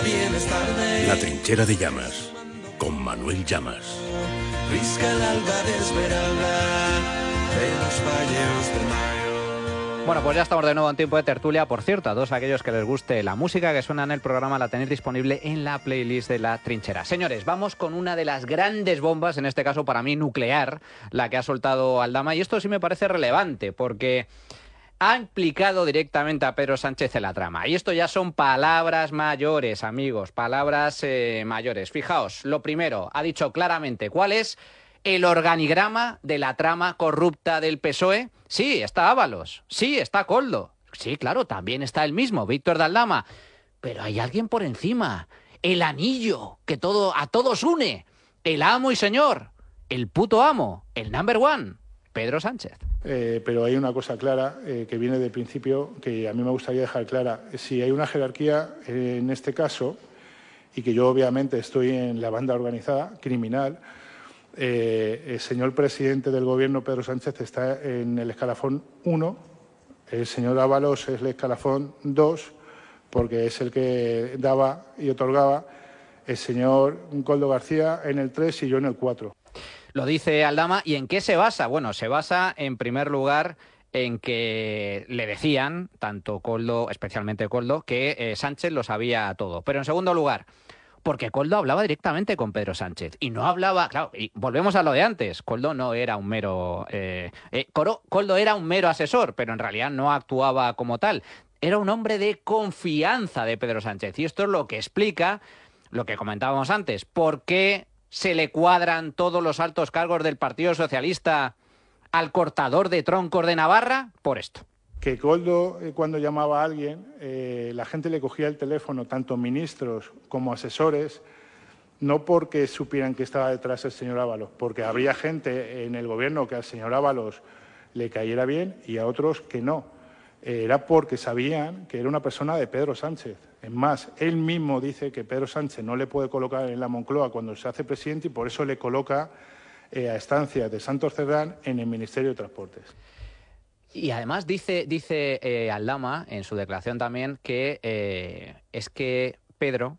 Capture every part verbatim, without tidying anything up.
vienes tarde. La trinchera de Llamas, con Manuel Llamas. Risca el alba de Esmeralda de los valles del Mayo. Bueno, pues ya estamos de nuevo en tiempo de tertulia. Por cierto, a todos aquellos que les guste la música que suena en el programa la tenéis disponible en la playlist de La Trinchera. Señores, vamos con una de las grandes bombas, en este caso para mí nuclear, la que ha soltado Aldama. Y esto sí me parece relevante porque ha implicado directamente a Pedro Sánchez en la trama. Y esto ya son palabras mayores, amigos, palabras eh, mayores. Fijaos, lo primero, ha dicho claramente cuál es el organigrama de la trama corrupta del P S O E. Sí, está Ábalos, sí, está Koldo, sí, claro, también está el mismo, Víctor de Aldama, pero hay alguien por encima, el anillo que todo a todos une, el amo y señor, el puto amo, el number one, Pedro Sánchez. Eh, pero hay una cosa clara eh, que viene del principio que a mí me gustaría dejar clara. Si hay una jerarquía eh, en este caso, y que yo obviamente estoy en la banda organizada, criminal, Eh, el señor presidente del Gobierno, Pedro Sánchez, está en el escalafón uno, el señor Ábalos es el escalafón dos, porque es el que daba y otorgaba, el señor Koldo García en el tres y yo en el cuatro. Lo dice Aldama, ¿y en qué se basa? Bueno, se basa en primer lugar en que le decían, tanto Koldo, especialmente Koldo, que eh, Sánchez lo sabía todo. Pero en segundo lugar, porque Koldo hablaba directamente con Pedro Sánchez y no hablaba, claro, y volvemos a lo de antes, Koldo no era un mero, eh, eh, Koldo era un mero asesor, pero en realidad no actuaba como tal, era un hombre de confianza de Pedro Sánchez y esto es lo que explica lo que comentábamos antes, por qué se le cuadran todos los altos cargos del Partido Socialista al cortador de troncos de Navarra, por esto. Que Koldo, eh, cuando llamaba a alguien, eh, la gente le cogía el teléfono, tanto ministros como asesores, no porque supieran que estaba detrás el señor Ábalos, porque habría gente en el Gobierno que al señor Ábalos le cayera bien y a otros que no. Eh, era porque sabían que era una persona de Pedro Sánchez. Es más, él mismo dice que Pedro Sánchez no le puede colocar en la Moncloa cuando se hace presidente y por eso le coloca eh, a estancias de Santos Cerdán en el Ministerio de Transportes. Y además dice, dice eh, Aldama en su declaración también que eh, es que Pedro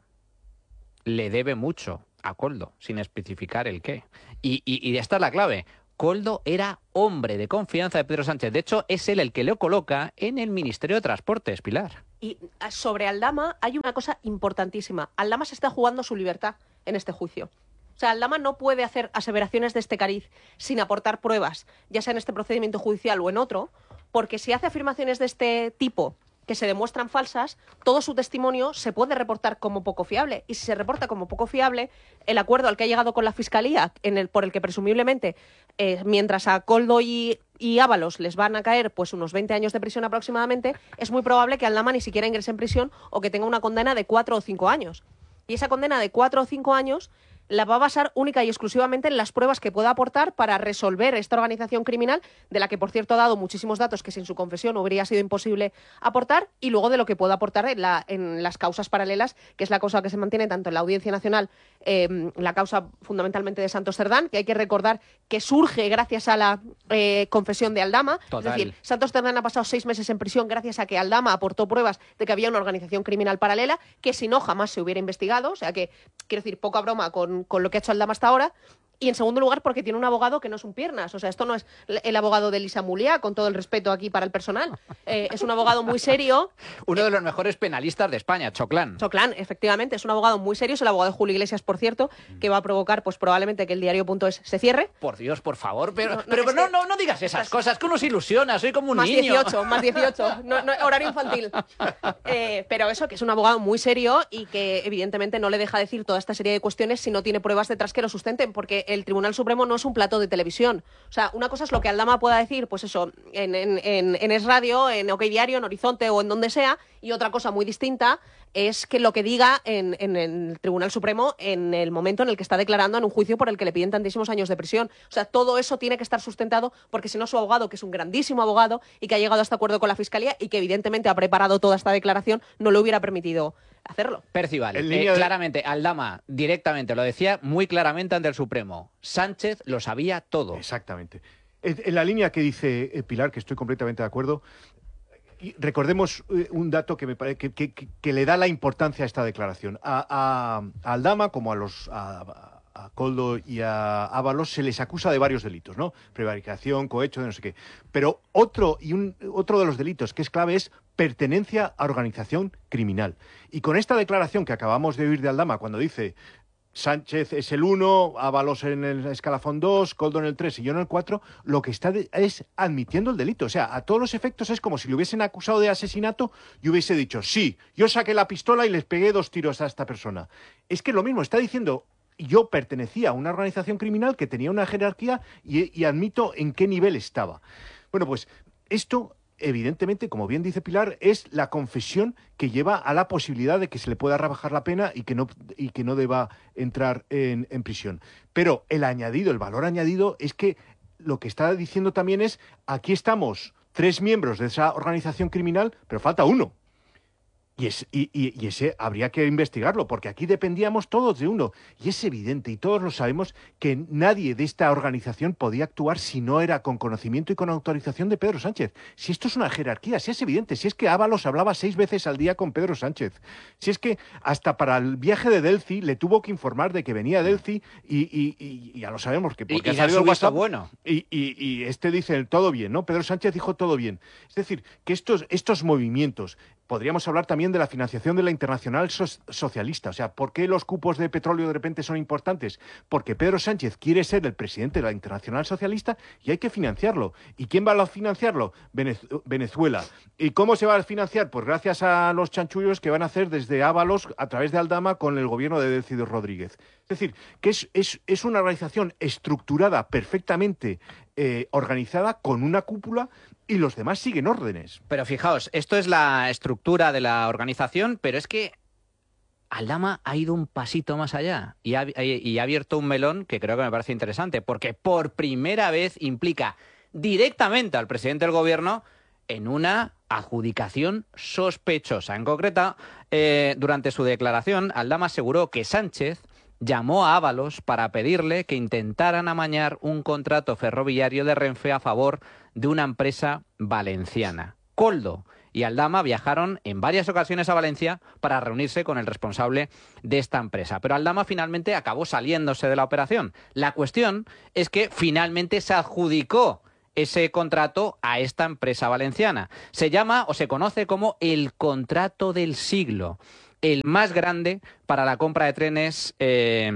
le debe mucho a Koldo, sin especificar el qué. Y, y, y esta es la clave. Koldo era hombre de confianza de Pedro Sánchez. De hecho, es él el que lo coloca en el Ministerio de Transportes, Pilar. Y sobre Aldama hay una cosa importantísima. Aldama se está jugando su libertad en este juicio. O sea, Aldama no puede hacer aseveraciones de este cariz sin aportar pruebas, ya sea en este procedimiento judicial o en otro, porque si hace afirmaciones de este tipo que se demuestran falsas, todo su testimonio se puede reportar como poco fiable. Y si se reporta como poco fiable, el acuerdo al que ha llegado con la Fiscalía, en el, por el que presumiblemente, eh, mientras a Koldo y, y Ábalos les van a caer pues unos veinte años de prisión aproximadamente, es muy probable que Aldama ni siquiera ingrese en prisión o que tenga una condena de cuatro o cinco años. Y esa condena de cuatro o cinco años la va a basar única y exclusivamente en las pruebas que pueda aportar para resolver esta organización criminal, de la que, por cierto, ha dado muchísimos datos que sin su confesión habría sido imposible aportar, y luego de lo que pueda aportar en, la, en las causas paralelas, que es la causa que se mantiene tanto en la Audiencia Nacional, eh, la causa fundamentalmente de Santos Cerdán, que hay que recordar que surge gracias a la eh, confesión de Aldama. Total. Es decir, Santos Cerdán ha pasado seis meses en prisión gracias a que Aldama aportó pruebas de que había una organización criminal paralela, que si no jamás se hubiera investigado. O sea que, quiero decir, poca broma con con lo que ha hecho Aldama hasta ahora. Y en segundo lugar, porque tiene un abogado que no es un piernas. O sea, esto no es el abogado de Elisa Muliá, con todo el respeto aquí para el personal. Eh, es un abogado muy serio. Uno de los mejores penalistas de España, Choclán. Choclán, efectivamente, es un abogado muy serio. Es el abogado de Julio Iglesias, por cierto, que va a provocar pues probablemente que el diario.es se cierre. Por Dios, por favor, pero No, no, pero, es no, que- no, no digas esas cosas, que uno se ilusiona, soy como un Más niño. dieciocho, más dieciocho, no, no, horario infantil. Eh, pero eso, que es un abogado muy serio y que evidentemente no le deja decir toda esta serie de cuestiones si no tiene pruebas detrás que lo sustenten, porque el Tribunal Supremo no es un plato de televisión. O sea, una cosa es lo que Aldama pueda decir, pues eso, en, en, en, en Es Radio, en OK Diario, en Horizonte o en donde sea, y otra cosa muy distinta es que lo que diga en, en el Tribunal Supremo en el momento en el que está declarando en un juicio por el que le piden tantísimos años de prisión. O sea, todo eso tiene que estar sustentado, porque si no, su abogado, que es un grandísimo abogado y que ha llegado a este acuerdo con la Fiscalía y que evidentemente ha preparado toda esta declaración, no le hubiera permitido hacerlo. Percival, En eh, línea de- claramente, Aldama directamente lo decía muy claramente ante el Supremo. Sánchez lo sabía todo. Exactamente. En en la línea que dice eh, Pilar, que estoy completamente de acuerdo, y recordemos eh, un dato que me parece que, que, que, que le da la importancia a esta declaración. A, a, a Aldama, como a los a, a Koldo y a Ábalos, se les acusa de varios delitos, ¿no? Prevaricación, cohecho, de no sé qué. Pero otro y un otro de los delitos que es clave es pertenencia a organización criminal. Y con esta declaración que acabamos de oír de Aldama, cuando dice Sánchez es el uno, Ábalos en el escalafón dos, Koldo en el tres y yo en el cuatro, lo que está de, es admitiendo el delito. O sea, a todos los efectos es como si le hubiesen acusado de asesinato y hubiese dicho, sí, yo saqué la pistola y les pegué dos tiros a esta persona. Es que lo mismo, está diciendo, yo pertenecía a una organización criminal que tenía una jerarquía y, y admito en qué nivel estaba. Bueno, pues esto, evidentemente, como bien dice Pilar, es la confesión que lleva a la posibilidad de que se le pueda rebajar la pena y que no, y que no deba entrar en, en prisión. Pero el añadido, el valor añadido, es que lo que está diciendo también es, aquí estamos tres miembros de esa organización criminal, pero falta uno. Y, es, y, y, y ese habría que investigarlo, porque aquí dependíamos todos de uno. Y es evidente, y todos lo sabemos, que nadie de esta organización podía actuar si no era con conocimiento y con autorización de Pedro Sánchez. Si esto es una jerarquía, si es evidente, si es que Ábalos hablaba seis veces al día con Pedro Sánchez, si es que hasta para el viaje de Delci le tuvo que informar de que venía Delci y, y, y, y ya lo sabemos, que porque y, y ha salido el WhatsApp bueno. y, y, y este dice todo bien, ¿no? Pedro Sánchez dijo todo bien. Es decir, que estos, estos movimientos... Podríamos hablar también de la financiación de la Internacional so- Socialista. O sea, ¿por qué los cupos de petróleo de repente son importantes? Porque Pedro Sánchez quiere ser el presidente de la Internacional Socialista y hay que financiarlo. ¿Y quién va a financiarlo? Venez- Venezuela. ¿Y cómo se va a financiar? Pues gracias a los chanchullos que van a hacer desde Ábalos a través de Aldama con el gobierno de Delcy Rodríguez. Es decir, que es, es, es una organización estructurada, perfectamente eh, organizada, con una cúpula, y los demás siguen órdenes. Pero fijaos, esto es la estructura de la organización, pero es que Aldama ha ido un pasito más allá y ha, y ha abierto un melón que creo que me parece interesante, porque por primera vez implica directamente al presidente del gobierno en una adjudicación sospechosa. En concreto, eh, durante su declaración, Aldama aseguró que Sánchez llamó a Ábalos para pedirle que intentaran amañar un contrato ferroviario de Renfe a favor de una empresa valenciana. Koldo y Aldama viajaron en varias ocasiones a Valencia para reunirse con el responsable de esta empresa. Pero Aldama finalmente acabó saliéndose de la operación. La cuestión es que finalmente se adjudicó ese contrato a esta empresa valenciana. Se llama o se conoce como el contrato del siglo, el más grande para la compra de trenes eh,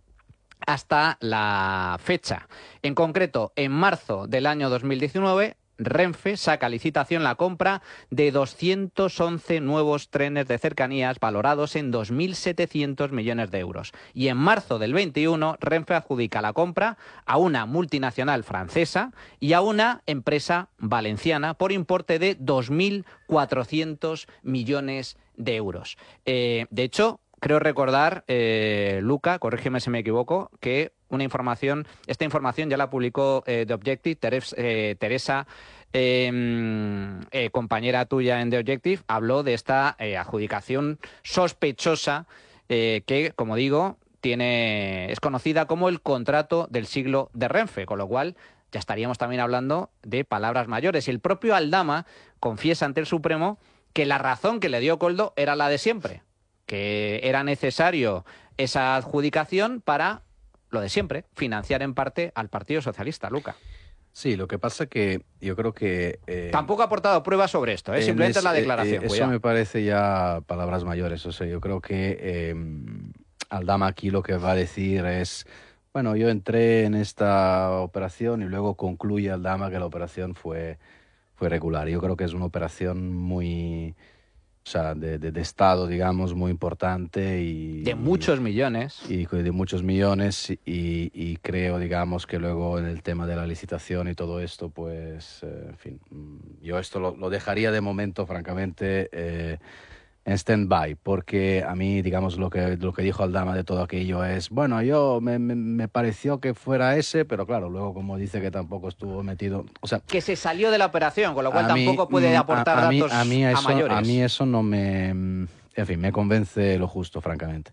hasta la fecha. En concreto, en marzo del año dos mil diecinueve, Renfe saca a licitación la compra de doscientos once nuevos trenes de cercanías valorados en dos mil setecientos millones de euros. Y en marzo del veintiuno, Renfe adjudica la compra a una multinacional francesa y a una empresa valenciana por importe de dos mil cuatrocientos millones de euros. Eh, de hecho, creo recordar, eh, Luca, corrígeme si me equivoco, que una información, esta información ya la publicó eh, The Objective, Teres, eh, Teresa, eh, eh, compañera tuya en The Objective, habló de esta eh, adjudicación sospechosa eh, que, como digo, tiene, es conocida como el contrato del siglo de Renfe, con lo cual ya estaríamos también hablando de palabras mayores. Y el propio Aldama confiesa ante el Supremo que la razón que le dio Koldo era la de siempre, que era necesario esa adjudicación para lo de siempre, financiar en parte al Partido Socialista, Luca. Sí, lo que pasa que yo creo que... Eh, Tampoco ha aportado pruebas sobre esto, ¿eh? Simplemente es la declaración. Eh, eso me parece ya palabras mayores. O sea, yo creo que eh, Aldama aquí lo que va a decir es, bueno, yo entré en esta operación y luego concluye Aldama que la operación fue, fue regular. Yo creo que es una operación muy... O sea, de, de, de Estado, digamos, muy importante y... De muchos millones. Y de muchos millones y, y creo, digamos, que luego en el tema de la licitación y todo esto, pues, eh, en fin, yo esto lo, lo dejaría de momento, francamente, eh, en stand-by, porque a mí, digamos, lo que, lo que dijo Aldama de todo aquello es, bueno, yo me, me, me pareció que fuera ese, pero claro, luego como dice que tampoco estuvo metido, o sea... Que se salió de la operación, con lo cual mí, tampoco puede aportar a, a datos mí, a, mí eso, a mayores. A mí eso no me... En fin, me convence lo justo, francamente.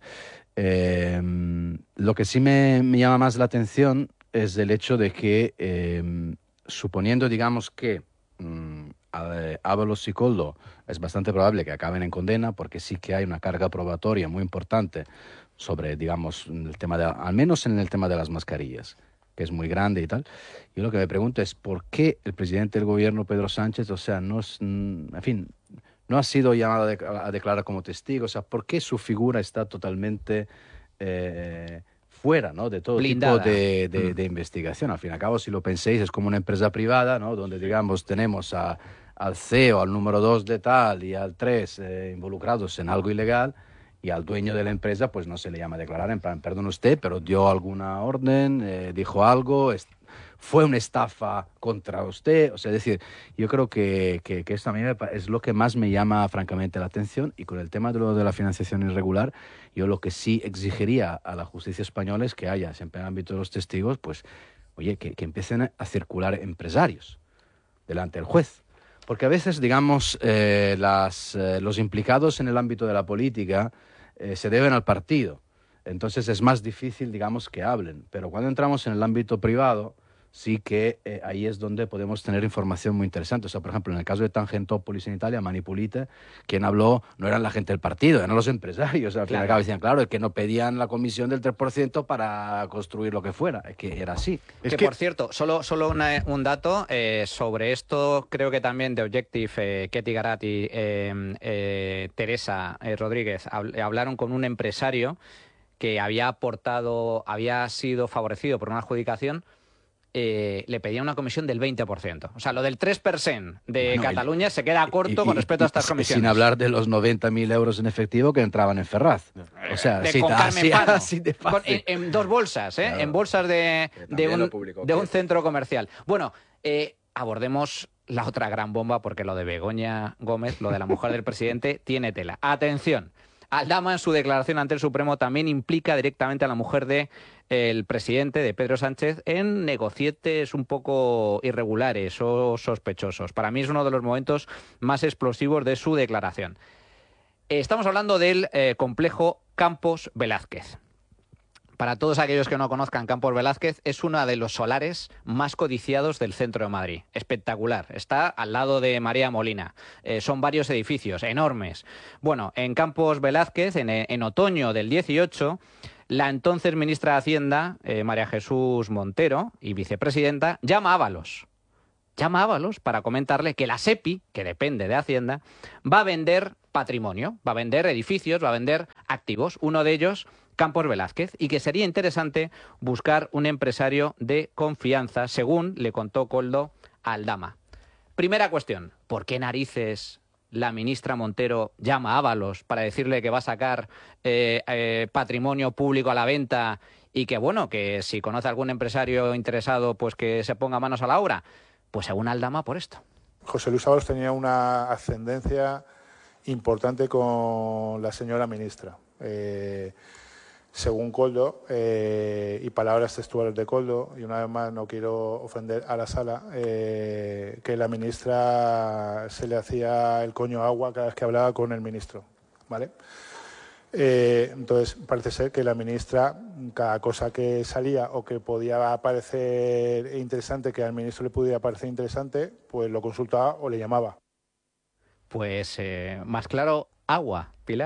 Eh, lo que sí me, me llama más la atención es el hecho de que, eh, suponiendo, digamos, que... eh, Ábalos y Koldo es bastante probable que acaben en condena porque sí que hay una carga probatoria muy importante sobre, digamos, el tema de, al menos en el tema de las mascarillas, que es muy grande y tal. Yo lo que me pregunto es por qué el presidente del gobierno, Pedro Sánchez, o sea, no es, en fin, no ha sido llamado a, de, a declarar como testigo, o sea, por qué su figura está totalmente eh, fuera, ¿no?, de todo blindada. tipo de, de, Mm. de investigación. Al fin y al cabo, si lo penséis, es como una empresa privada, ¿no?, donde, digamos, tenemos a, al C E O, al número dos de tal y al tres eh, involucrados en algo ilegal, y al dueño de la empresa pues no se le llama a declarar en plan, perdón usted, pero dio alguna orden, eh, dijo algo, es, fue una estafa contra usted. O sea, es decir, yo creo que, que, que esto a mí me, es lo que más me llama francamente la atención, y con el tema de lo de la financiación irregular, yo lo que sí exigiría a la justicia española es que haya, siempre en el ámbito de los testigos, pues, oye, que, que empiecen a circular empresarios delante del juez. Porque a veces, digamos, eh, las, eh, los implicados en el ámbito de la política eh, se deben al partido. Entonces es más difícil, digamos, que hablen. Pero cuando entramos en el ámbito privado, sí que eh, ahí es donde podemos tener información muy interesante. O sea, por ejemplo, en el caso de Tangentopoulos en Italia, Manipulite, quien habló no eran la gente del partido, eran los empresarios. Al fin y al cabo decían, claro, es que no pedían la comisión del tres por ciento para construir lo que fuera. Es que era así. Que, Es que- por cierto, solo, solo una- un dato eh, sobre esto, creo que también de Objective, eh, Ketty Garati, eh, eh, Teresa eh, Rodríguez, hab- hablaron con un empresario que había aportado, había sido favorecido por una adjudicación. Eh, le pedía una comisión del veinte por ciento. O sea, lo del tres por ciento de Bueno, y- Cataluña se queda corto Y- con y- respecto a estas y comisiones. Sin hablar de los noventa mil euros en efectivo que entraban en Ferraz. O sea, De- sí, con Carmen así, Pano. así de Con- fácil. en, en dos bolsas, ¿eh? Claro. En bolsas de, Que de, también un, lo publicó de un Pietro. centro comercial. Bueno, eh, abordemos la otra gran bomba, porque lo de Begoña Gómez, lo de la mujer del presidente, tiene tela. Atención. Aldama, en su declaración ante el Supremo, también implica directamente a la mujer de el presidente, de Pedro Sánchez, en negocietes un poco irregulares o sospechosos. Para mí es uno de los momentos más explosivos de su declaración. Estamos hablando del eh, complejo Campos Velázquez. Para todos aquellos que no conozcan, Campos Velázquez es uno de los solares más codiciados del centro de Madrid. Espectacular. Está al lado de María Molina. Eh, son varios edificios enormes. Bueno, en Campos Velázquez, en, en otoño del dieciocho, la entonces ministra de Hacienda, eh, María Jesús Montero, y vicepresidenta, llama a Ábalos. Llama a Ábalos para comentarle que la SEPI, que depende de Hacienda, va a vender patrimonio, va a vender edificios, va a vender activos. Uno de ellos, Campos Velázquez, y que sería interesante buscar un empresario de confianza, según le contó Koldo a Aldama. Primera cuestión, ¿por qué narices la ministra Montero llama a Ábalos para decirle que va a sacar eh, eh, patrimonio público a la venta y que, bueno, que si conoce a algún empresario interesado, pues que se ponga manos a la obra? Pues según Aldama, por esto. José Luis Ábalos tenía una ascendencia importante con la señora ministra. Eh, según Koldo, eh, y palabras textuales de Koldo, y una vez más no quiero ofender a la sala, eh, que la ministra se le hacía el coño agua cada vez que hablaba con el ministro, ¿vale? Eh, entonces, parece ser que la ministra, cada cosa que salía o que podía parecer interesante, que al ministro le pudiera parecer interesante, pues lo consultaba o le llamaba. Pues eh, más claro, agua, Pilar.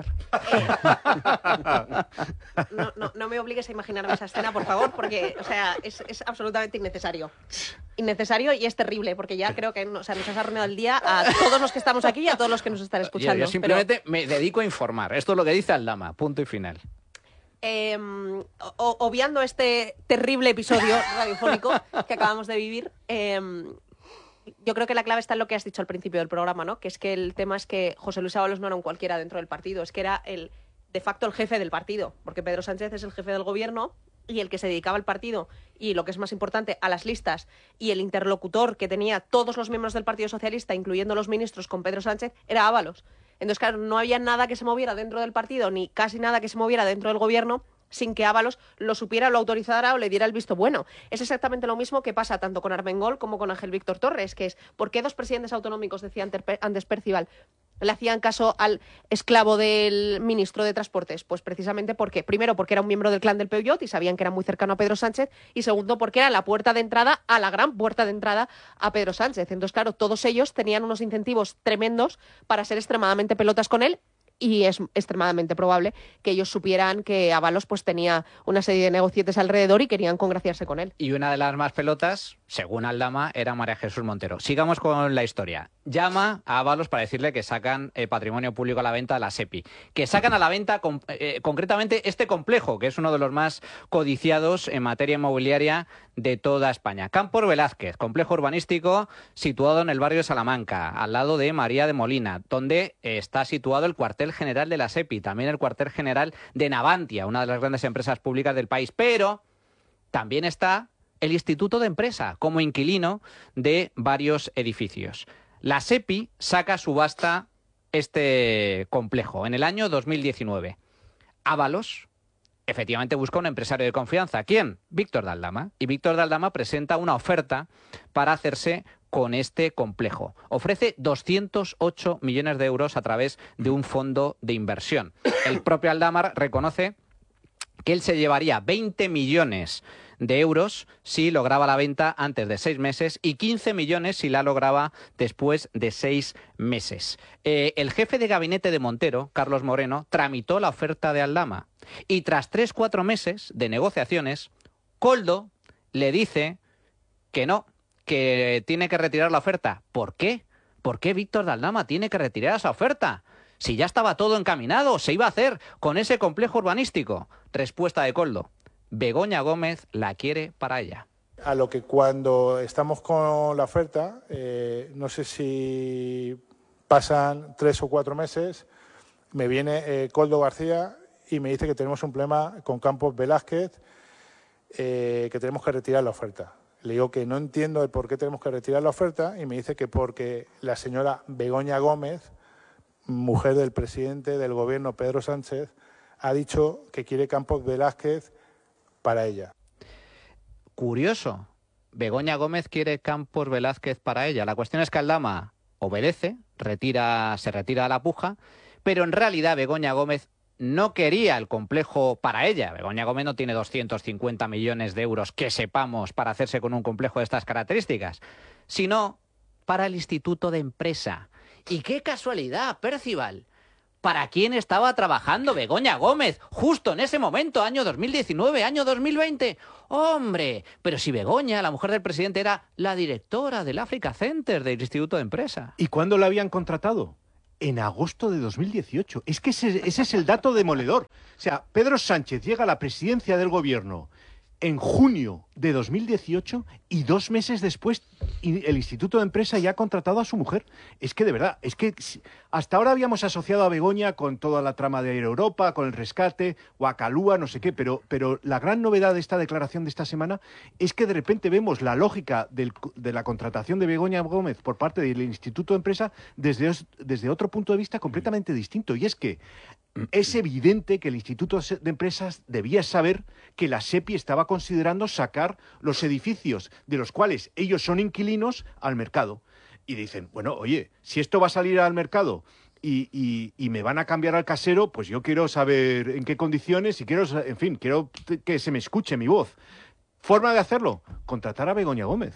No, no, no me obligues a imaginarme esa escena, por favor, porque, o sea, es, es absolutamente innecesario. Innecesario y es terrible, porque ya creo que, o sea, nos has arruinado el día a todos los que estamos aquí y a todos los que nos están Yo, escuchando. yo simplemente me dedico a informar. Esto es lo que dice Aldama, punto y final. Eh, o- obviando este terrible episodio radiofónico que acabamos de vivir, eh, yo creo que la clave está en lo que has dicho al principio del programa, ¿no? Que es que el tema es que José Luis Ábalos no era un cualquiera dentro del partido, es que era el de facto el jefe del partido, porque Pedro Sánchez es el jefe del gobierno y el que se dedicaba al partido y, lo que es más importante, a las listas, y el interlocutor que tenía todos los miembros del Partido Socialista, incluyendo los ministros, con Pedro Sánchez, era Ábalos. Entonces, claro, no había nada que se moviera dentro del partido, ni casi nada que se moviera dentro del gobierno, sin que Ábalos lo supiera, lo autorizara o le diera el visto bueno. Es exactamente lo mismo que pasa tanto con Armengol como con Ángel Víctor Torres, que es ¿por qué dos presidentes autonómicos, decía antes Percival, le hacían caso al esclavo del ministro de Transportes? Pues precisamente porque, primero, porque era un miembro del clan del Peugeot y sabían que era muy cercano a Pedro Sánchez, y segundo, porque era la puerta de entrada a la gran puerta de entrada a Pedro Sánchez. Entonces, claro, todos ellos tenían unos incentivos tremendos para ser extremadamente pelotas con él, y es extremadamente probable que ellos supieran que Ábalos pues tenía una serie de negocietes alrededor y querían congraciarse con él. Y una de las más pelotas, según Aldama, era María Jesús Montero. Sigamos con la historia. Llama a Ábalos para decirle que sacan eh, patrimonio público a la venta, la SEPI. Que sacan a la venta con, eh, concretamente este complejo, que es uno de los más codiciados en materia inmobiliaria de toda España. Campos Velázquez, complejo urbanístico situado en el barrio de Salamanca, al lado de María de Molina, donde eh, está situado el cuartel general de la SEPI, también el cuartel general de Navantia, una de las grandes empresas públicas del país. Pero también está el Instituto de Empresa como inquilino de varios edificios. La SEPI saca a subasta este complejo en el año dos mil diecinueve. Ábalos efectivamente busca un empresario de confianza. ¿Quién? Víctor de Aldama. Y Víctor de Aldama presenta una oferta para hacerse con este complejo. Ofrece doscientos ocho millones de euros a través de un fondo de inversión. El propio Aldama reconoce que él se llevaría veinte millones de euros si lograba la venta antes de seis meses y quince millones si la lograba después de seis meses. Eh, el jefe de gabinete de Montero, Carlos Moreno, tramitó la oferta de Aldama y tras tres, cuatro meses de negociaciones, Koldo le dice que no, que tiene que retirar la oferta. ¿Por qué? ¿Por qué Víctor de Aldama tiene que retirar esa oferta? Si ya estaba todo encaminado, se iba a hacer con ese complejo urbanístico. Respuesta de Koldo: Begoña Gómez la quiere para ella. A lo que cuando estamos con la oferta, eh, no sé si pasan tres o cuatro meses, me viene eh, Koldo García y me dice que tenemos un problema con Campos Velázquez, eh, que tenemos que retirar la oferta. Le digo que no entiendo el por qué tenemos que retirar la oferta y me dice que porque la señora Begoña Gómez, mujer del presidente del gobierno Pedro Sánchez, ha dicho que quiere Campos Velázquez para ella. Curioso. Begoña Gómez quiere Campos Velázquez para ella. La cuestión es que Aldama obedece, retira, se retira de la puja, pero en realidad Begoña Gómez no quería el complejo para ella. Begoña Gómez no tiene doscientos cincuenta millones de euros, que sepamos, para hacerse con un complejo de estas características, sino para el Instituto de Empresa. Y qué casualidad, Percival. ¿Para quién estaba trabajando Begoña Gómez justo en ese momento, año dos mil diecinueve, año dos mil veinte? ¡Hombre! Pero si Begoña, la mujer del presidente, era la directora del Africa Center del Instituto de Empresa. ¿Y cuándo la habían contratado? En agosto de dos mil dieciocho. Es que ese, ese es el dato demoledor. O sea, Pedro Sánchez llega a la presidencia del gobierno en junio de dos mil dieciocho y dos meses después el Instituto de Empresa ya ha contratado a su mujer. Es que de verdad, es que hasta ahora habíamos asociado a Begoña con toda la trama de Air Europa, con el rescate, Guacalúa, no sé qué, pero, pero la gran novedad de esta declaración de esta semana es que de repente vemos la lógica del, de la contratación de Begoña Gómez por parte del Instituto de Empresa desde, desde otro punto de vista completamente distinto. Y es que es evidente que el Instituto de Empresas debía saber que la SEPI estaba considerando sacar los edificios de los cuales ellos son inquilinos al mercado. Y dicen, bueno, oye, si esto va a salir al mercado y, y, y me van a cambiar al casero, pues yo quiero saber en qué condiciones y quiero, en fin, quiero que se me escuche mi voz. ¿Forma de hacerlo? Contratar a Begoña Gómez.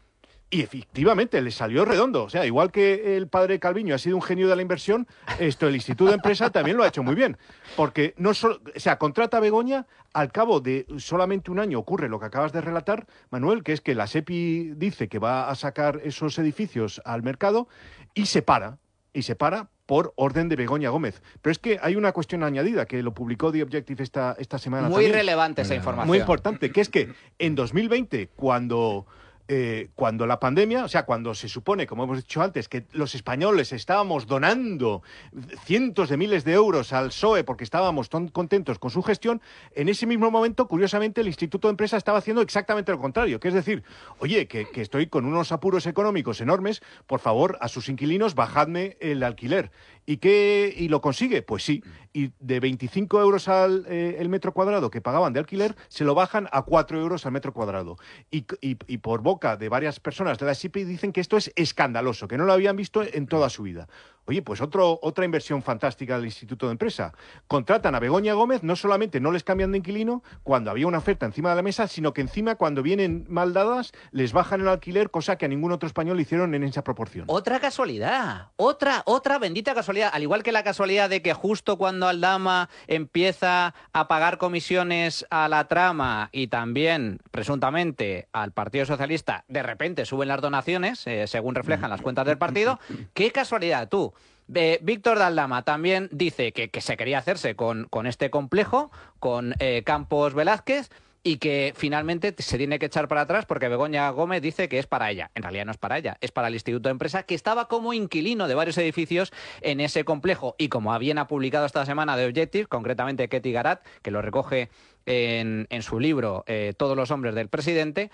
Y efectivamente, le salió redondo. O sea, igual que el padre Calviño ha sido un genio de la inversión, esto el Instituto de Empresa también lo ha hecho muy bien. Porque no solo, o sea, contrata a Begoña, al cabo de solamente un año ocurre lo que acabas de relatar, Manuel, que es que la SEPI dice que va a sacar esos edificios al mercado y se para. Y se para por orden de Begoña Gómez. Pero es que hay una cuestión añadida que lo publicó The Objective esta, esta semana Muy también. relevante esa información. Muy importante, que es que en dos mil veinte, cuando... Eh, cuando la pandemia, o sea, cuando se supone, como hemos dicho antes, que los españoles estábamos donando cientos de miles de euros al P S O E porque estábamos tan contentos con su gestión, en ese mismo momento, curiosamente, el Instituto de Empresa estaba haciendo exactamente lo contrario, que es decir, oye, que, que estoy con unos apuros económicos enormes, por favor, a sus inquilinos, bajadme el alquiler. ¿Y qué y lo consigue? Pues sí. Y de veinticinco euros al eh, el metro cuadrado que pagaban de alquiler, se lo bajan a cuatro euros al metro cuadrado. Y, y, y por boca de varias personas de la S I P I dicen que esto es escandaloso, que no lo habían visto en toda su vida. Oye, pues otro, otra inversión fantástica del Instituto de Empresa. Contratan a Begoña Gómez, no solamente no les cambian de inquilino cuando había una oferta encima de la mesa, sino que encima cuando vienen mal dadas les bajan el alquiler, cosa que a ningún otro español le hicieron en esa proporción. Otra casualidad, otra, otra bendita casualidad, al igual que la casualidad de que justo cuando Aldama empieza a pagar comisiones a la trama y también, presuntamente, al Partido Socialista, de repente suben las donaciones, eh, según reflejan las cuentas del partido. ¡Qué casualidad, tú! Eh, Víctor de Aldama también dice que, que se quería hacerse con, con este complejo, con eh, Campos Velázquez, y que finalmente se tiene que echar para atrás porque Begoña Gómez dice que es para ella. En realidad no es para ella, es para el Instituto de Empresa, que estaba como inquilino de varios edificios en ese complejo. Y como bien ha publicado esta semana The Objective, concretamente Ketty Garat, que lo recoge en, en su libro eh, Todos los hombres del presidente,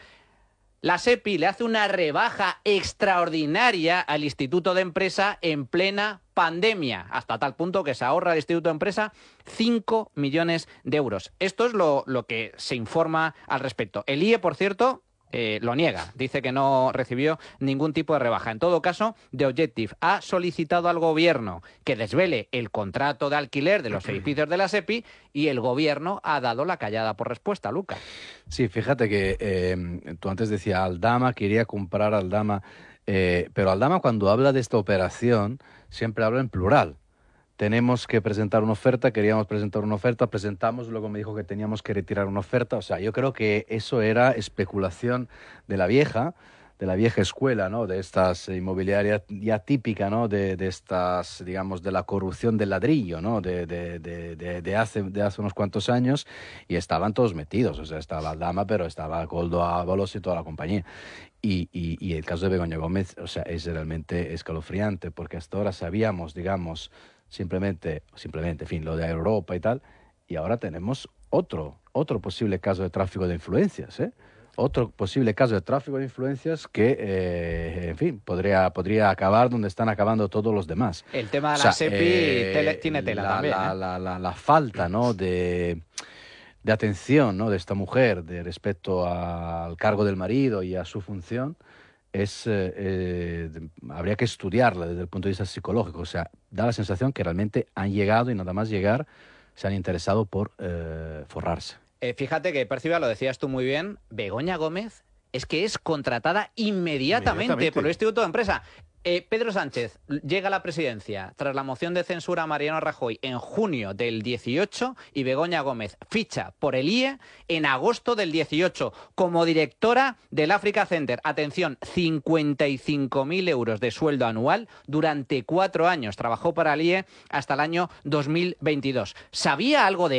la S E P I le hace una rebaja extraordinaria al Instituto de Empresa en plena pandemia, hasta tal punto que se ahorra el Instituto de Empresa cinco millones de euros. Esto es lo, lo que se informa al respecto. El I E, por cierto, eh, lo niega. Dice que no recibió ningún tipo de rebaja. En todo caso, The Objective ha solicitado al gobierno que desvele el contrato de alquiler de los edificios de la S E P I y el gobierno ha dado la callada por respuesta, Lucas. Sí, fíjate que eh, tú antes decías Aldama, quería comprar Aldama, eh, pero Aldama cuando habla de esta operación siempre habla en plural. Tenemos que presentar una oferta, queríamos presentar una oferta, presentamos, luego me dijo que teníamos que retirar una oferta. O sea, yo creo que eso era especulación de la vieja, de la vieja escuela, ¿no? De estas inmobiliarias ya típica, ¿no? De, de estas, digamos, de la corrupción del ladrillo, ¿no? De, de, de, de, de, hace, de hace unos cuantos años, y estaban todos metidos. O sea, estaba Aldama, pero estaba Koldo Ábalos y toda la compañía. Y, y, y el caso de Begoña Gómez, o sea, es realmente escalofriante, porque hasta ahora sabíamos, digamos, simplemente, simplemente, en fin, lo de Europa y tal, y ahora tenemos otro, otro posible caso de tráfico de influencias, ¿eh? Otro posible caso de tráfico de influencias que, eh, en fin, podría, podría acabar donde están acabando todos los demás. El tema de o la sea, S E P I eh, tele, tiene tela la, también. La, ¿eh? la, la, la falta, ¿no? de, de atención, ¿no? De esta mujer de respecto a, al cargo del marido y a su función es eh, eh, habría que estudiarla desde el punto de vista psicológico. O sea, da la sensación que realmente han llegado y nada más llegar se han interesado por eh, forrarse. Eh, fíjate que, Perciba, lo decías tú muy bien, Begoña Gómez es que es contratada inmediatamente, Inmediatamente. por el Instituto de Empresa. Eh, Pedro Sánchez llega a la presidencia tras la moción de censura a Mariano Rajoy en junio del dieciocho y Begoña Gómez ficha por el I E en agosto del dieciocho como directora del Africa Center. Atención, cincuenta y cinco mil euros de sueldo anual durante cuatro años. Trabajó para el I E hasta el año dos mil veintidós. ¿Sabía algo de